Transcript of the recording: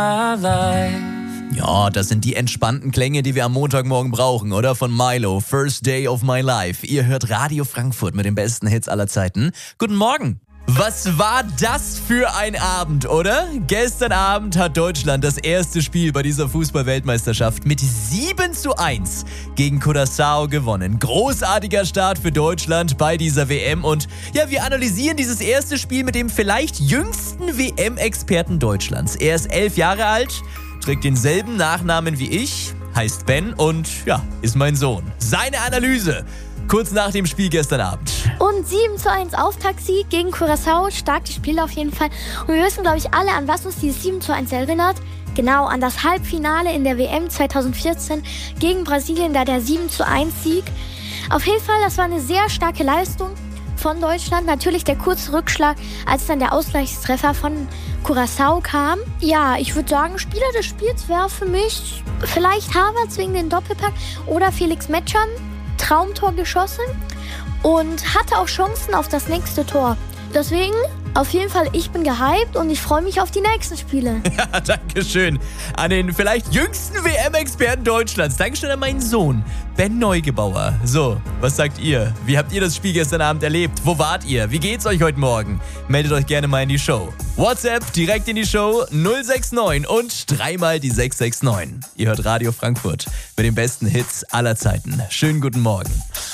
Ja, das sind die entspannten Klänge, die wir am Montagmorgen brauchen, oder? Von Milo, First Day of My Life. Ihr hört Radio Frankfurt mit den besten Hits aller Zeiten. Guten Morgen. Was war das für ein Abend, oder? Gestern Abend hat Deutschland das erste Spiel bei dieser Fußball-Weltmeisterschaft mit 7:1 gegen Curaçao gewonnen. Großartiger Start für Deutschland bei dieser WM und ja, wir analysieren dieses erste Spiel mit dem vielleicht jüngsten WM-Experten Deutschlands. Er ist 11 Jahre alt, trägt denselben Nachnamen wie ich, heißt Ben und ja, ist mein Sohn. Seine Analyse kurz nach dem Spiel gestern Abend. Und 7:1 Auftaktsieg gegen Curaçao. Starkes Spiel auf jeden Fall. Und wir wissen, glaube ich, alle, an was uns dieses 7:1 erinnert. Genau, an das Halbfinale in der WM 2014 gegen Brasilien, da der 7:1 Sieg. Auf jeden Fall, das war eine sehr starke Leistung von Deutschland. Natürlich der kurze Rückschlag, als dann der Ausgleichstreffer von Curaçao kam. Ja, ich würde sagen, Spieler des Spiels wäre für mich vielleicht Havertz wegen den Doppelpack oder Felix Metschern. Traumtor geschossen und hatte auch Chancen auf das nächste Tor. Deswegen, auf jeden Fall, ich bin gehypt und ich freue mich auf die nächsten Spiele. Ja, danke schön an den vielleicht jüngsten WM-Experten Deutschlands. Dankeschön an meinen Sohn, Ben Neugebauer. So, was sagt ihr? Wie habt ihr das Spiel gestern Abend erlebt? Wo wart ihr? Wie geht's euch heute Morgen? Meldet euch gerne mal in die Show. WhatsApp direkt in die Show 069 und dreimal die 669. Ihr hört Radio Frankfurt mit den besten Hits aller Zeiten. Schönen guten Morgen.